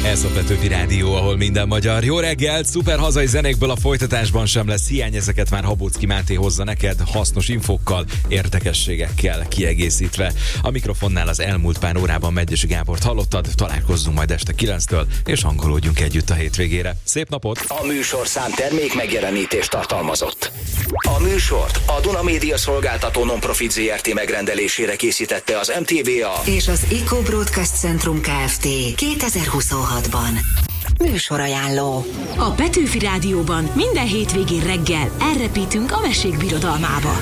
Ez a Petőfi Rádió, ahol minden magyar. Jó reggelt, szuper hazai zenékből a folytatásban sem lesz hiány, ezeket már Habóczky Máté hozza neked, hasznos infókkal, érdekességekkel kiegészítve. A mikrofonnál az elmúlt pár órában Medgyessy Gábort hallottad, találkozzunk majd este 9-től, és hangolódjunk együtt a hétvégére. Szép napot! A műsorszám termék megjelenítést tartalmazott. A műsort a Duna Média Szolgáltató Nonprofit Zrt. Megrendelésére készítette az MTVA és az Eco Broadcast Centrum Kft. 2026-ban. Műsorajánló. A Petőfi Rádióban minden hétvégén reggel elrepítünk a mesék birodalmába.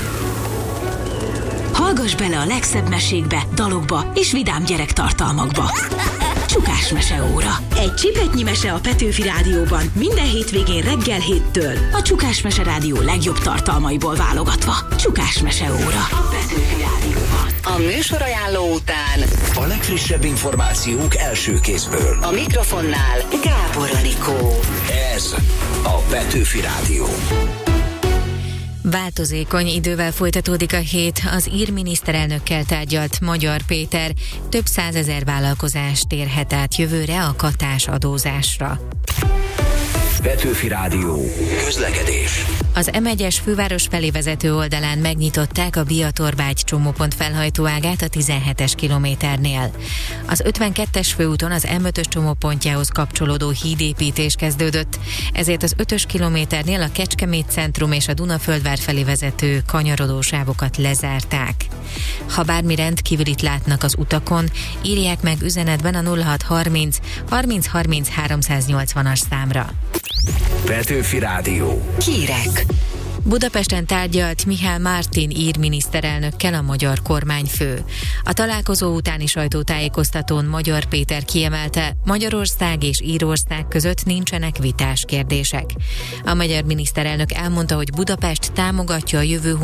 Hallgass bele a legszebb mesékbe, dalokba és vidám gyerektartalmakba. Csukás meseóra. Egy csipetnyi mese a Petőfi Rádióban minden hétvégén reggel 7-től. A Csukás Mese Rádió legjobb tartalmaiból válogatva. Csukás meseóra. A Petőfi Rádióban. A műsorajánló után a legfrissebb információk első kézből. a mikrofonnál Gábor Anikó. Ez a Petőfi Rádió. Változékony idővel folytatódik a hét, az ír miniszterelnökkel tárgyalt Magyar Péter több százezer vállalkozást térhet át jövőre a katás adózásra. Petőfi Rádió. Közlekedés. Az M1-es főváros felé vezető oldalán megnyitották a Bia-Torbágy csomópont felhajtóágát a 17-es kilométernél. Az 52-es főúton az M5-ös csomópontjához kapcsolódó hídépítés kezdődött, ezért az 5-ös kilométernél a Kecskemét centrum és a Dunaföldvár felé vezető kanyarodósávokat lezárták. Ha bármi rendkívülit látnak az utakon, írják meg üzenetben a 0630 30 30 380-as számra. Petőfi Rádió. Hírek. Budapesten tárgyalt Mihály Martin ír miniszterelnökkel a magyar kormányfő. A találkozó utáni sajtótájékoztatón Magyar Péter kiemelte, Magyarország és Írország között nincsenek vitás kérdések. A magyar miniszterelnök elmondta, hogy Budapest támogatja a jövő